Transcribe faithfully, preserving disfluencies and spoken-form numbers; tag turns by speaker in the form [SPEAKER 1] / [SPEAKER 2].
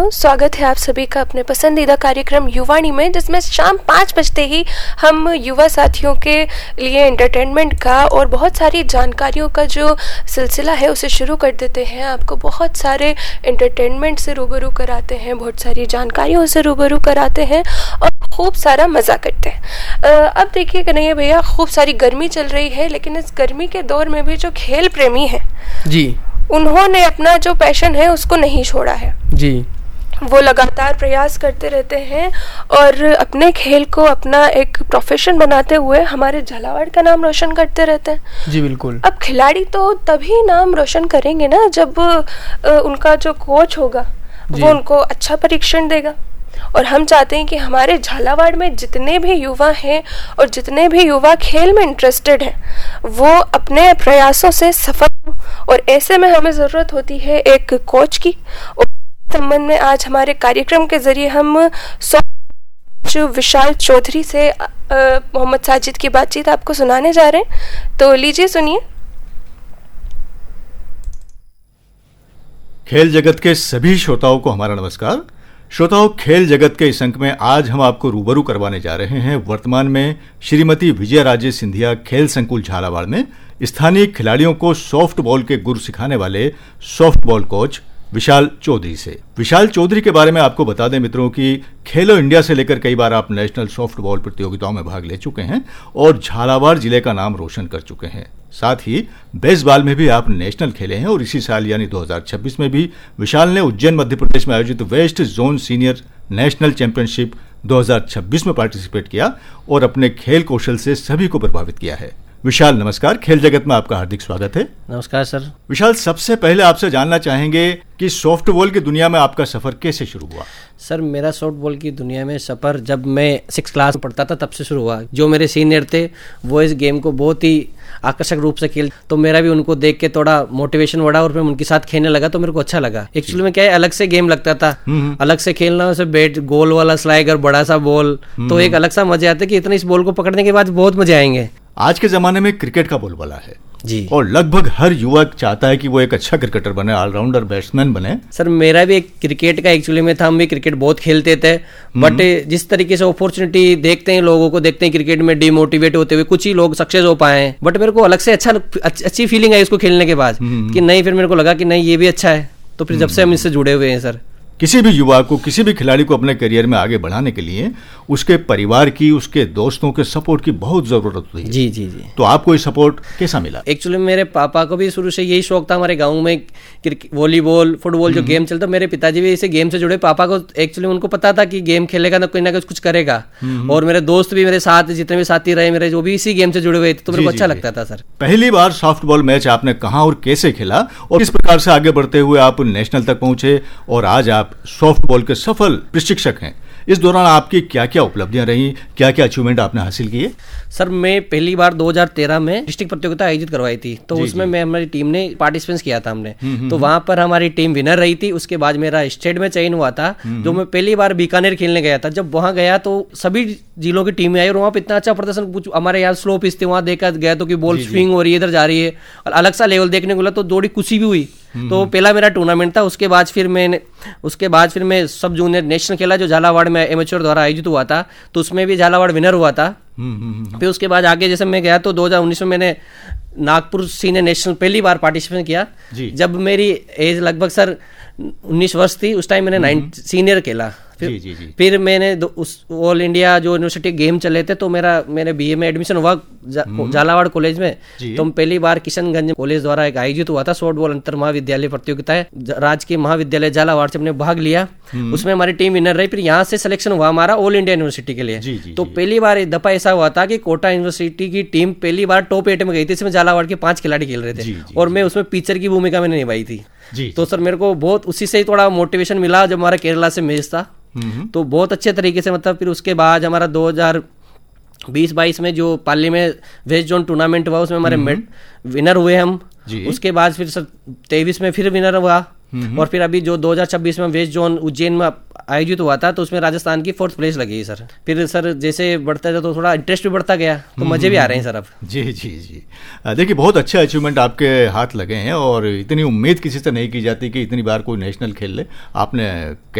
[SPEAKER 1] दोस्तों, स्वागत है आप सभी का अपने पसंदीदा कार्यक्रम युवाणी में, जिसमें शाम पाँच बजते ही हम युवा साथियों के लिए एंटरटेनमेंट का और बहुत सारी जानकारियों का जो सिलसिला है उसे शुरू कर देते हैं। आपको बहुत सारे एंटरटेनमेंट से रूबरू कराते हैं, बहुत सारी जानकारियों से रूबरू कराते हैं और खूब सारा मज़ा करते हैं। अब देखिए कन्हैया भैया, खूब सारी गर्मी चल रही है, लेकिन इस गर्मी के दौर में भी जो खेल प्रेमी है
[SPEAKER 2] जी,
[SPEAKER 1] उन्होंने अपना जो पैशन है उसको नहीं छोड़ा है
[SPEAKER 2] जी।
[SPEAKER 1] वो लगातार प्रयास करते रहते हैं और अपने खेल को अपना एक प्रोफेशन बनाते हुए हमारे झालावाड़ का नाम रोशन करते रहते हैं।
[SPEAKER 2] जी बिल्कुल।
[SPEAKER 1] अब खिलाड़ी तो तभी नाम रोशन करेंगे ना जब उनका जो कोच होगा वो उनको अच्छा परीक्षण देगा। और हम चाहते हैं कि हमारे झालावाड़ में जितने भी युवा हैं और जितने भी युवा खेल में इंटरेस्टेड हैं वो अपने प्रयासों से सफल हों, और ऐसे में हमें ज़रूरत होती है एक कोच की। और इस संबंध में आज हमारे कार्यक्रम के जरिए हम विशाल चौधरी से मोहम्मद साजिद की बातचीत आपको सुनाने जा रहे हैं, तो लीजिए सुनिए।
[SPEAKER 3] खेल जगत के सभी श्रोताओं को हमारा नमस्कार। श्रोताओं, खेल जगत के इस अंक में आज हम आपको रूबरू करवाने जा रहे हैं वर्तमान में श्रीमती विजय राजे सिंधिया खेल संकुल झालावाड़ में स्थानीय खिलाड़ियों को सॉफ्ट बॉल के गुर सिखाने वाले सॉफ्ट बॉल कोच विशाल चौधरी से। विशाल चौधरी के बारे में आपको बता दें मित्रों कि खेलो इंडिया से लेकर कई बार आप नेशनल सॉफ्ट बॉल प्रतियोगिताओं में भाग ले चुके हैं और झालावाड़ जिले का नाम रोशन कर चुके हैं। साथ ही बेसबॉल में भी आप नेशनल खेले हैं और इसी साल यानी दो हज़ार छब्बीस में भी विशाल ने उज्जैन मध्य प्रदेश में आयोजित west zone senior national championship दो हज़ार छब्बीस में पार्टिसिपेट किया और अपने खेल कौशल से सभी को प्रभावित किया है। विशाल नमस्कार, खेल जगत में आपका हार्दिक स्वागत है।
[SPEAKER 2] नमस्कार सर।
[SPEAKER 3] विशाल, सबसे पहले आपसे जानना चाहेंगे कि सॉफ्ट बॉल की दुनिया में आपका सफर कैसे शुरू हुआ?
[SPEAKER 2] सर, मेरा सॉफ्ट बॉल की दुनिया में सफर जब मैं सिक्स क्लास में पढ़ता था तब से शुरू हुआ। जो मेरे सीनियर थे वो इस गेम को बहुत ही आकर्षक रूप से खेल, तो मेरा भी उनको देख के थोड़ा मोटिवेशन बढ़ा और मैं उनके साथ खेलने लगा तो मेरे को अच्छा लगा। एक्चुअली में क्या है, अलग से गेम लगता था, अलग से खेलना, उसे बैट गोल वाला स्लाइगर बड़ा सा बॉल, तो एक अलग सा मजा आता है कि इतना इस बॉल को पकड़ने के बाद बहुत मजे आएंगे।
[SPEAKER 3] आज के जमाने में क्रिकेट का बोलबाला है
[SPEAKER 2] जी,
[SPEAKER 3] और लगभग हर युवक चाहता है कि वो एक अच्छा क्रिकेटर बने, ऑलराउंडर बैट्समैन बने।
[SPEAKER 2] सर, मेरा भी एक क्रिकेट का एक्चुअली में था, हम भी क्रिकेट बहुत खेलते थे, बट जिस तरीके से अपॉर्चुनिटी देखते हैं, लोगों को देखते हैं क्रिकेट में डिमोटिवेट होते हुए, कुछ ही लोग सक्सेस हो पाए हैं, बट मेरे को अलग से अच्छा अच्छी फीलिंग आई इसको खेलने के बाद कि नहीं, फिर मेरे को लगा कि नहीं ये भी अच्छा है, तो फिर जब से हम इससे जुड़े हुए हैं। सर,
[SPEAKER 3] किसी भी युवा को, किसी भी खिलाड़ी को अपने करियर में आगे बढ़ाने के लिए उसके परिवार की, उसके दोस्तों के सपोर्ट की बहुत जरूरत होती है।
[SPEAKER 2] जी जी जी।
[SPEAKER 3] तो आपको ये सपोर्ट कैसा मिला?
[SPEAKER 2] एक्चुअली मेरे पापा को भी शुरू से यही शौक था, हमारे गांव में वॉलीबॉल फुटबॉल जो गेम चलता, मेरे पिताजी भी इसे गेम से जुड़े। पापा को एक्चुअली उनको पता था कि गेम खेलेगा ना कोई ना कुछ कुछ करेगा, और मेरे दोस्त भी मेरे साथ जितने भी साथी रहे मेरे, जो भी इसी गेम से जुड़े हुए थे, तो मेरे को अच्छा लगता था। सर,
[SPEAKER 3] पहली बार सॉफ्ट बॉल मैच आपने कहाँ और कैसे खेला और किस प्रकार से आगे बढ़ते हुए आप नेशनल तक पहुंचे और आज आप सॉफ्ट बॉल के सफल प्रशिक्षक हैं? इस दौरान आपकी क्या क्या उपलब्धियां रही, क्या क्या अचीवमेंट आपने हासिल किए?
[SPEAKER 2] सर, मैं पहली बार दो हज़ार तेरह में डिस्ट्रिक्ट प्रतियोगिता आयोजित करवाई थी, तो उसमें मैं हमारी टीम ने पार्टिसिपेंट किया था हमने, तो वहां पर हमारी टीम विनर रही थी। उसके बाद मेरा स्टेट में चयन हुआ था, जो मैं पहली बार बीकानेर खेलने गया था। जब वहां गया तो सभी जिलों की टीमें आई और वहां पर इतना अच्छा प्रदर्शन, कुछ हमारे यहाँ स्लो पिच थे, वहां देखा गया तो कि बॉल स्विंग हो रही है, इधर जा रही है, और अलग सा लेवल देखने को मिला, तो थोड़ी खुशी भी हुई। तो पहला मेरा टूर्नामेंट था। उसके बाद फिर मैंने उसके बाद फिर मैं सब जूनियर नेशनल खेला जो झालावाड़ में एमेच्योर द्वारा आयोजित हुआ था, तो उसमें भी झालावाड़ विनर हुआ था। फिर उसके बाद आगे जैसे मैं गया तो दो हज़ार उन्नीस में मैंने नागपुर सीनियर नेशनल पहली बार पार्टिसिपेट किया। जब मेरी एज लगभग सर उन्नीस वर्ष थी, उस टाइम मैंने नाइन सीनियर खेला। फिर, जी, जी, जी. फिर मैंने उस ऑल इंडिया जो यूनिवर्सिटी गेम चले थे, तो मेरा मेरे बीए में एडमिशन हुआ जा, झालावाड़ कॉलेज में। तो पहली बार किशनगंज कॉलेज द्वारा एक आयोजित हुआ था सॉफ्ट बॉल अंतर महाविद्यालय प्रतियोगिता है, राजकीय महाविद्यालय झालावाड़ से हमने भाग लिया। उसमें हमारी टीम विनर रही। फिर यहाँ से सिलेक्शन हुआ हमारा ऑल इंडिया यूनिवर्सिटी के लिए। जी, जी, तो जी. पहली बार एक दफा ऐसा हुआ था कि कोटा यूनिवर्सिटी की टीम पहली बार टॉप एट में गई थी, इसमें झालावाड़ के पांच खिलाड़ी खेल रहे थे, जी, जी, और मैं उसमें पिचर की भूमिका मैंने निभाई थी। जी, तो सर मेरे को बहुत उसी से ही थोड़ा मोटिवेशन मिला जब हमारा केरला से मैच था, तो बहुत अच्छे तरीके से, मतलब फिर उसके बाद हमारा दो हज़ार बीस बाईस में जो पाली में वेस्ट जोन टूर्नामेंट हुआ उसमें हमारे विनर हुए हम। उसके बाद फिर सर तेईस में फिर विनर हुआ, और फिर अभी जो दो हज़ार छब्बीस में वेस्ट जोन उज्जैन में आयोजित हुआ था, तो उसमें राजस्थान की फोर्थ प्लेस लगी सर। फिर सर जैसे बढ़ता गया तो थोड़ा इंटरेस्ट भी बढ़ता गया, तो मजे भी आ रहे हैं सर अब।
[SPEAKER 3] जी जी जी, देखिए बहुत अच्छे अचीवमेंट आपके हाथ लगे हैं, और इतनी उम्मीद किसी से नहीं की जाती कि इतनी बार कोई नेशनल खेल ले। आपने